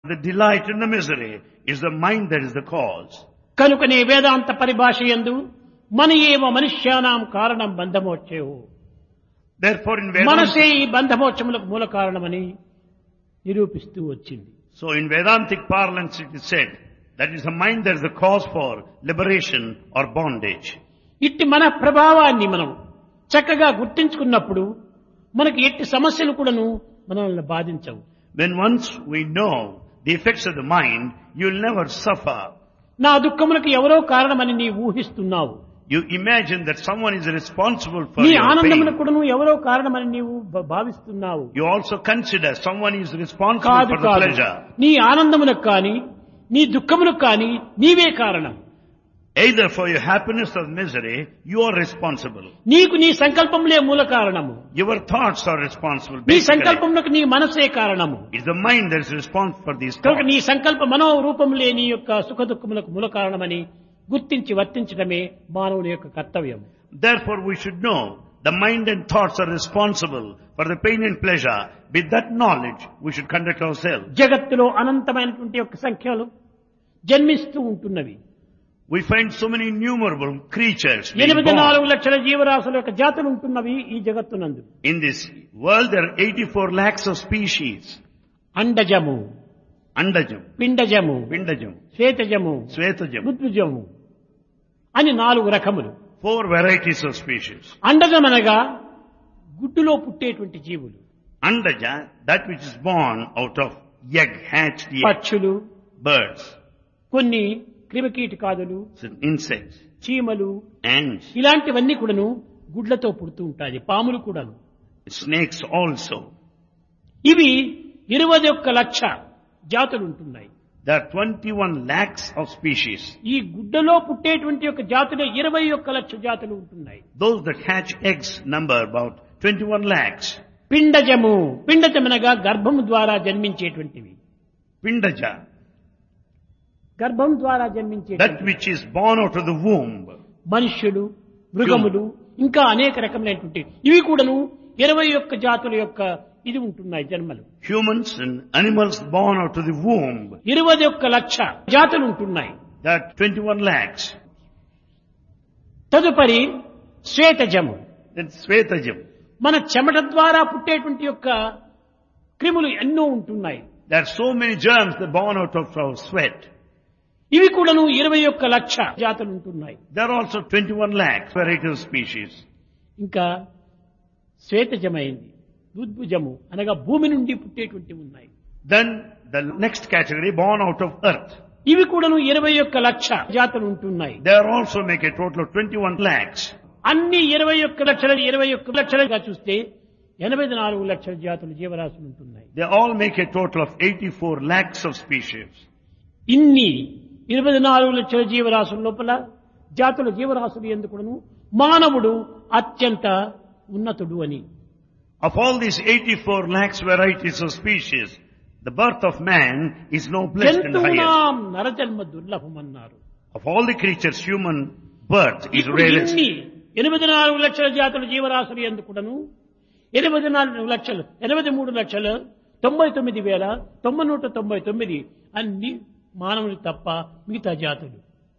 The delight in the misery is the mind that is the cause. కనుకనే వేదాంత పరిభాష యందు మన ఏవ మనుష్యానాం కారణం బంధమోక్షేయో. Therefore in మనసే Vedanta, ఈ బంధమోక్షములకు మూల కారణమని నిరూపిస్తూ వచ్చింది. so in Vedantic parlance it is said that is the mind that is the cause for liberation or bondage. ఇట్టి మన ప్రభావాన్ని మనం చక్కగా గుర్తించుకున్నప్పుడు మనకి ఎట్టి సమస్యలు కూడాను మనల్ని బాధించవు. When once we know the effects of the mind, you will never suffer. నా దుఃఖములకు ఎవరో కారణమని నీ ఊహిస్తున్నావు. You imagine that someone is responsible for నీ your ఆనందములకు pain. కూడాను ఎవరో కారణమని నీవు భావిస్తున్నావు. You also consider someone is responsible కాదు for the కాదు, pleasure. నీ ఆనందములకు కానీ నీ దుఃఖములకు కానీ నీవే కారణం. Either for your happiness or misery, you are responsible. నీకు నీ సంకల్పములే మూల కారణము. Your thoughts are responsible. నీ Basically, సంకల్పములకు నీ మనసే కారణము. it's the mind that is responsible for these కనుక thoughts. నీ సంకల్ప మనోరూపములే నీ యొక్క సుఖ దుఃఖములకు మూల కారణమని గుర్తించి వర్తించడమే మానవుని యొక్క కర్తవ్యం. Therefore, we should know the mind and thoughts are responsible for the pain and pleasure. With that knowledge, we should conduct ourselves. జగత్తులో అనంతమైనటువంటి యొక్క సంఖ్యలు జన్మిస్తూ ఉంటున్నవి. We find so many innumerable creatures being 84 born. లక్షల జీవరాశుల యొక్క జాతులు ఉంటున్నవి ఈ జగత్తునందు. In this world, there are 84 lakhs of species. అండజము, Andajam, పిండజము, Pindajam, శ్వేతజము, Svetajam. ఋత్విజము అని 4 రకములు. 4 varieties of species. అండజం అనగా గుడ్డులో పుట్టేటువంటి జీవులు. Andaja, that which is born out of egg, hatched egg. పక్షులు, Birds, కొన్ని క్రిమికీటకాదులు, insects, చీమలు, ants, ఇలాంటివన్నీ కూడాను గుడ్లతో పుడుతూ ఉంటాయి. పాములు కూడాను. snakes also. ఇవి 21 లక్ష జాతులు ఉంటున్నాయి. There are 21 lakhs of species. ఈ గుడ్డలో పుట్టేటువంటి యొక్క జాతులే 21 లక్ష జాతులు ఉంటున్నాయి. Those that hatch eggs number about 21 lakhs. పిండజము, పిండజమనగా గర్భము ద్వారా జన్మించేటువంటివి. Pindaja, గర్భం ద్వారా that జన్మించేటువంటి which is born out of the womb. మనుష్యులు, మృగములు, ఇంకా అనేక రకములైనటువంటి ఇవి కూడాను 21 జాతుల యొక్క ఇది ఉంటున్నాయి జన్మలు. Humans and animals born out of the womb. 21 లక్ష జాతులు ఉంటున్నాయి. There are 21 lakhs. తదుపరి శ్వేతజము, Then Svetajam. మన చెమట ద్వారా పుట్టేటువంటి యొక్క క్రిములు ఎన్నో ఉంటున్నాయి. There are so many germs that are born out of our sweat. ఇవి కూడాను 21 లక్ష జాతులు ఉంటున్నాయి. There are also 21 lakhs varieties of species. ఇంకా శ్వేతజమైంది, ఉద్భుజము అనగా భూమి నుండి పుట్టేటువంటి ఉన్నాయి. Then the next category born out of earth. ఇవి కూడాను 21 లక్ష జాతులు ఉంటున్నాయి. They are also make a total of 21 lakhs. అన్ని 21 లక్షలుగా చూస్తే 84 లక్షల జాతులు జీవరాశులు ఉంటున్నాయి. They all make a total of 84 lakhs of species. ఇన్ని 24 లక్షల జీవరాశుల లోపల జాతుల జీవరాశులు ఎందుకును మానవుడు అత్యంత ఉన్నతుడు అని. Of all these 84 lakhs varieties of species, the birth of man is no blessed and highest. జంతువునాం నరజన్మ దుర్లభం అన్నారు. Of all the creatures, human birth is ఇప్పుడు rarest. ఇన్ని 84 లక్షల జాతుల జీవరాశులు ఎందుకును 84 లక్షలు 83 లక్షల 99,999 అన్ని మానవులు తప్ప మిగతా జాతులు.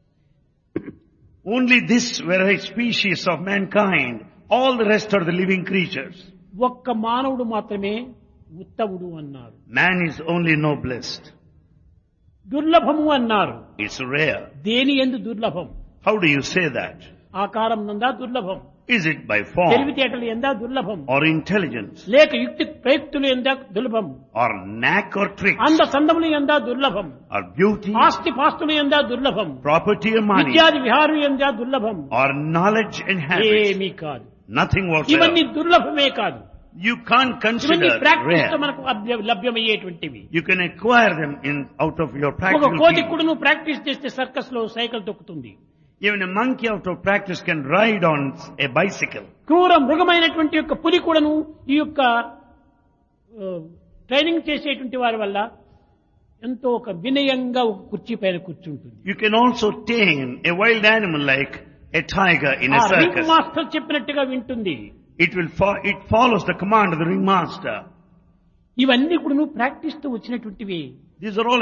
Only this variety species of mankind, all the rest are the living creatures. ఒక్క మానవుడు మాత్రమే ఉత్తముడు అన్నారు. Man is only noblest. దుర్లభము అన్నారు. It's rare. దేని యందు దుర్లభం? How do you say that? ఆకారం నందా దుర్లభం, Is it by form తెలివితేటలు ఎందా దుర్లభం, or intelligence లేక యుక్తి ప్రయుక్తులు ఎందా దుర్లభం, or knack or tricks అంద సందములు ఎందా దుర్లభం, or beauty, ఆస్తి పాస్తులు ఎందా దుర్లభం, property or money విద్యాది విహారు ఎందా దుర్లభం? or knowledge and habits? ఏమీ కాదు. Nothing ఇవన్నీ whatsoever. దుర్లభమే కాదు. You can't ఇవన్నీ consider ప్రాక్టీస్ తో rare. మనకు లభ్యమయ్యేటువంటివి. You can acquire them out of your ఒక practical కోతి field. కూడా నువ్వు ప్రాక్టీస్ చేస్తే సర్కస్ లో cycle తొక్కుతుంది. Even a monkey out of practice can ride on a bicycle. క్రూర మృగమైనటువంటి యొక్క పులి కూడాను ఈ యొక్క ట్రైనింగ్ చేసేటువంటి వారి వల్ల ఎంతో ఒక వినయంగా ఒక కుర్చీ పైన కూర్చుంటుంది. You can also tame a wild animal like a tiger in a ring circus. Master చెప్పినట్టుగా వింటుంది. It follows the command of the ringmaster. ఇవన్నీ కూడా నువ్వు ప్రాక్టీస్ తో వచ్చినటువంటివి. These are all